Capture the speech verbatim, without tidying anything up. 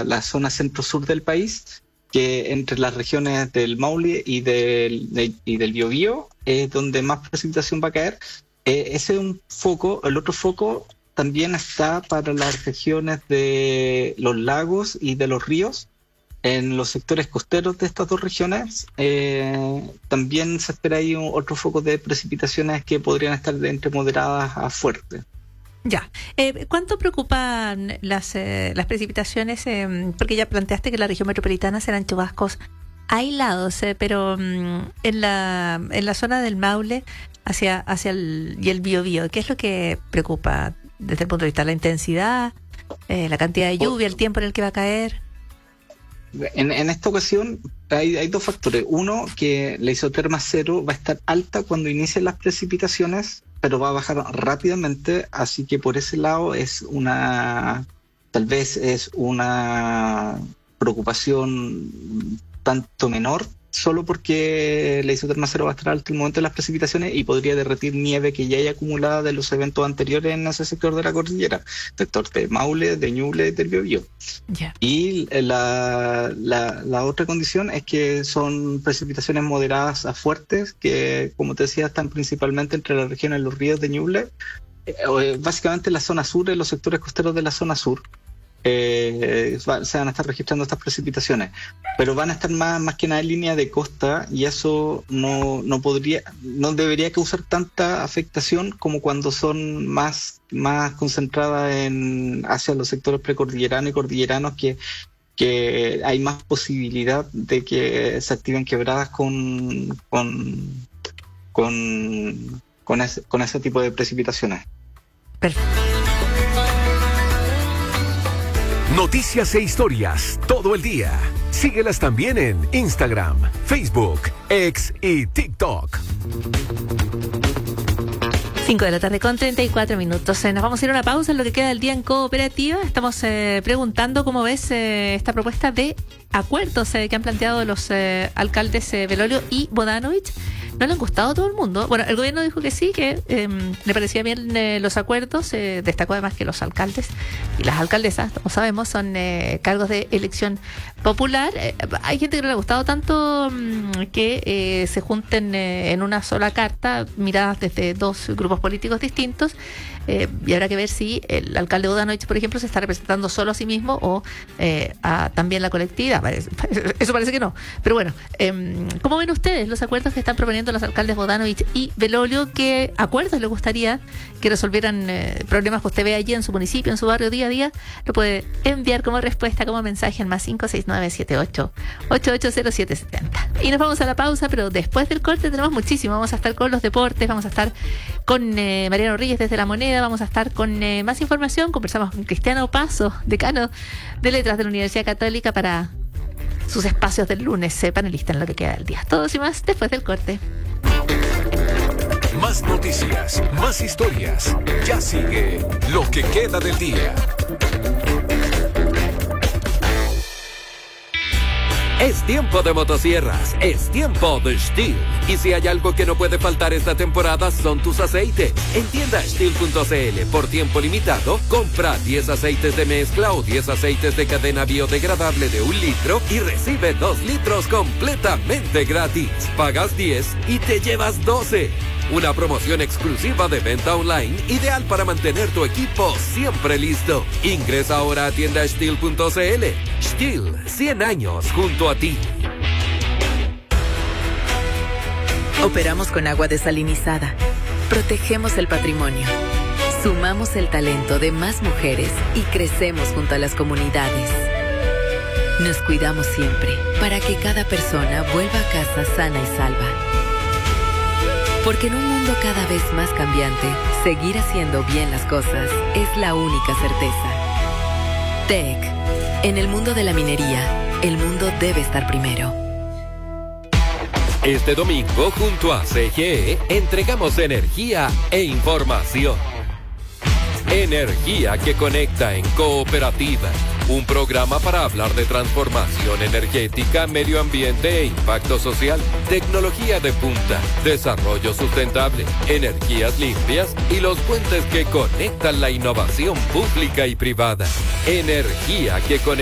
la, la zona centro-sur del país, que entre las regiones del Maule y del, de, y del Biobío es donde más precipitación va a caer. Eh, ese es un foco. El otro foco también está para las regiones de los lagos y de los ríos. En los sectores costeros de estas dos regiones eh, también se espera ahí un, otro foco de precipitaciones que podrían estar de entre moderadas a fuertes. Ya. Eh, ¿Cuánto preocupan las eh, las precipitaciones? Eh, porque ya planteaste que la región metropolitana serán chubascos aislados, eh, pero um, en la en la zona del Maule hacia hacia el y el Biobío, ¿qué es lo que preocupa desde el punto de vista de la intensidad, eh, la cantidad de lluvia, el tiempo en el que va a caer? En, en esta ocasión hay, hay dos factores. Uno, que la isoterma cero va a estar alta cuando inicien las precipitaciones, pero va a bajar rápidamente, así que por ese lado es una, tal vez es una preocupación tanto menor, solo porque la isoterma cero va a estar alta en el momento de las precipitaciones y podría derretir nieve que ya hay acumulada de los eventos anteriores en ese sector de la cordillera, sector de Maule, de Ñuble, del Biobío. Yeah. Y la, la, la otra condición es que son precipitaciones moderadas a fuertes, que como te decía están principalmente entre las regiones de los ríos de Ñuble, eh, básicamente en la zona sur, en los sectores costeros de la zona sur. Eh, va, se van a estar registrando estas precipitaciones, pero van a estar más, más que nada en línea de costa, y eso no, no podría, no debería causar tanta afectación como cuando son más, más concentradas en hacia los sectores precordilleranos y cordilleranos, que, que hay más posibilidad de que se activen quebradas con, con, con, con, ese, con ese tipo de precipitaciones. Perfecto. Noticias e historias todo el día. Síguelas también en Instagram, Facebook, X y TikTok. cinco de la tarde con treinta y cuatro minutos. Eh, nos vamos a ir a una pausa en lo que queda del día en Cooperativa. Estamos eh, preguntando cómo ves eh, esta propuesta de acuerdos eh, que han planteado los eh, alcaldes eh, Belolio y Bodanovich. ¿No le han gustado a todo el mundo? Bueno, el gobierno dijo que sí, que eh, le parecía bien eh, los acuerdos. Eh, destacó además que los alcaldes y las alcaldesas, como sabemos, son eh, cargos de elección popular. Eh, hay gente que no le ha gustado tanto mm, que eh, se junten eh, en una sola carta, miradas desde dos grupos políticos distintos. Eh, y habrá que ver si el alcalde Bodanovich, por ejemplo, se está representando solo a sí mismo o eh, a también la colectividad. Eso parece que no. Pero bueno, eh, ¿cómo ven ustedes los acuerdos que están proponiendo los alcaldes Bodanovich y Belolio? ¿Qué acuerdos les gustaría que resolvieran eh, problemas que usted ve allí en su municipio, en su barrio, día a día? Lo puede enviar como respuesta, como mensaje en más cinco seis nueve siete ocho ocho ocho cero siete siete cero. Y nos vamos a la pausa, pero después del corte tenemos muchísimo. Vamos a estar con los deportes, vamos a estar con eh, Mariano Ríguez desde La Moneda, vamos a estar con eh, más información. Conversamos con Cristiano Paso, decano de Letras de la Universidad Católica, para sus espacios del lunes, eh, panelista en lo que queda del día. Todos y más después del corte. Más noticias, más historias. Ya sigue lo que queda del día. Es tiempo de motosierras, es tiempo de Stihl. Y si hay algo que no puede faltar esta temporada, son tus aceites. En tienda Stihl punto c l, por tiempo limitado, compra diez aceites de mezcla o diez aceites de cadena biodegradable de un litro y recibe dos litros completamente gratis. Pagas diez y te llevas doce. Una promoción exclusiva de venta online, ideal para mantener tu equipo siempre listo. Ingresa ahora a tienda Stihl punto c l. Stihl, cien años junto a ti. Operamos con agua desalinizada. Protegemos el patrimonio. Sumamos el talento de más mujeres y crecemos junto a las comunidades. Nos cuidamos siempre para que cada persona vuelva a casa sana y salva. Porque en un mundo cada vez más cambiante, seguir haciendo bien las cosas es la única certeza. T E C. En el mundo de la minería, el mundo debe estar primero. Este domingo, junto a C G E, entregamos energía e información. Energía que conecta en Cooperativa. Un programa para hablar de transformación energética, medio ambiente e impacto social, tecnología de punta, desarrollo sustentable, energías limpias y los puentes que conectan la innovación pública y privada. Energía que conecta